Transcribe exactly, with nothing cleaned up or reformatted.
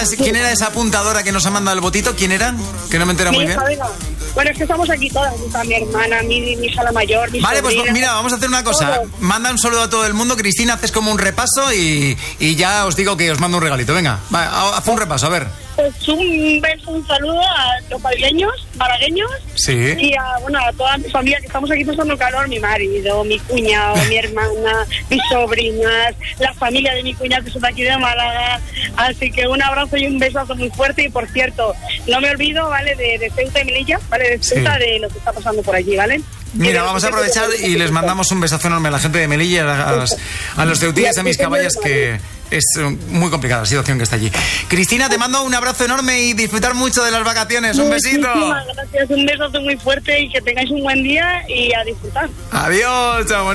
era, ese, ¿quién era esa apuntadora que nos ha mandado el botito? ¿Quién era? Que no me entera muy bien. Venga. Bueno, es que estamos aquí todas, está mi hermana, mi, mi hija la mayor, mi Vale, sobrina, pues mira, vamos a hacer una cosa. todo. Manda un saludo a todo el mundo. Cristina, haces como un repaso y, y ya os digo que os mando un regalito. Venga, va, haz un repaso, a ver. Pues un beso, un saludo a los madrileños, malagueños, Sí. y a, bueno, a toda mi familia, que estamos aquí pasando calor, mi marido, mi cuñado, mi hermana, mis sobrinas, la familia de mi cuñado que son de aquí de Málaga. Así que un abrazo y un besazo muy fuerte. Y por cierto, no me olvido, ¿vale? De, de Ceuta y Melilla, ¿vale? De Ceuta, sí. De lo que está pasando por allí, ¿vale? Mira, vamos a aprovechar y les mandamos un besazo enorme a la gente de Melilla, a, los, a los ceutíes, a mis caballas, que es muy complicada la situación que está allí. Cristina, te mando un abrazo enorme y disfrutar mucho de las vacaciones. Un besito. Muchísimas gracias, un besazo muy fuerte y que tengáis un buen día y a disfrutar. Adiós, chao.